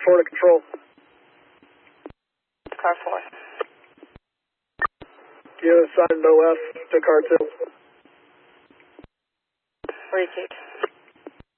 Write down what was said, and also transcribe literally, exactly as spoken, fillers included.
four to control. Car four. You assigned O F to car two. Repeat.